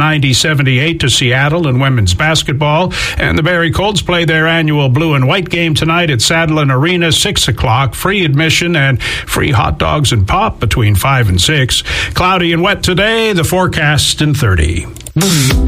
90-78 to Seattle in women's basketball. And the Barrie Colts play their annual blue and white game tonight at Sadlon Arena, 6 o'clock. Free admission and free hot dogs and pop between 5 and 6. Cloudy and wet today, the forecast in 30.